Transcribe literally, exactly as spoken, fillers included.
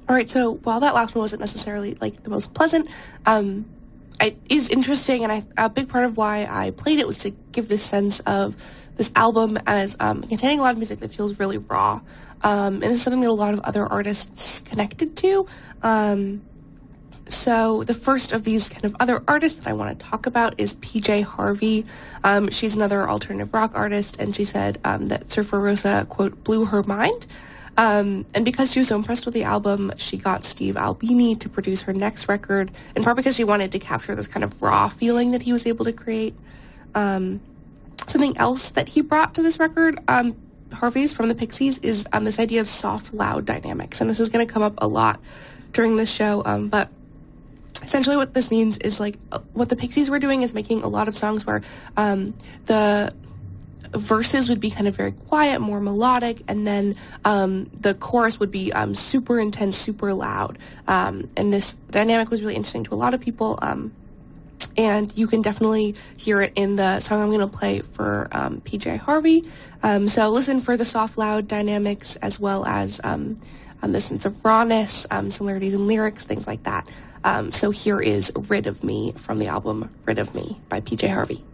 All right, so while that last one wasn't necessarily, like, the most pleasant, um, it is interesting, and I, a big part of why I played it was to give this sense of this album as um, containing a lot of music that feels really raw. Um, and this is something that a lot of other artists connected to. Um, so the first of these kind of other artists that I want to talk about is P J Harvey. Um, she's another alternative rock artist, and she said um, that Surfer Rosa, quote, blew her mind. Um, and because she was so impressed with the album, she got Steve Albini to produce her next record, in part because she wanted to capture this kind of raw feeling that he was able to create. Um, something else that he brought to this record, um, Harvey's from the Pixies, is um, this idea of soft, loud dynamics. And this is going to come up a lot during this show, um, but essentially what this means is, like, uh, what the Pixies were doing is making a lot of songs where um, the verses would be kind of very quiet, more melodic, and then um, the chorus would be um, super intense, super loud. Um, and this dynamic was really interesting to a lot of people, um, and you can definitely hear it in the song I'm going to play for um, P J Harvey. Um, so listen for the soft, loud dynamics, as well as um, um, the sense of rawness, um, similarities in lyrics, things like that. Um, so here is Rid of Me from the album Rid of Me by P J Harvey.